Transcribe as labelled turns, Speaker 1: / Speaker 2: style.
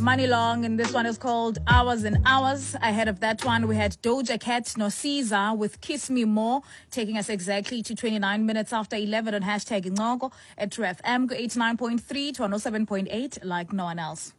Speaker 1: Money Long, and this one is called Hours and Hours. Ahead of that one, we had Doja Cat No Caesar with Kiss Me More, taking us exactly to 29 minutes after 11 on hashtag Ngogo at True FM 89.3 to 107.8, like no one else.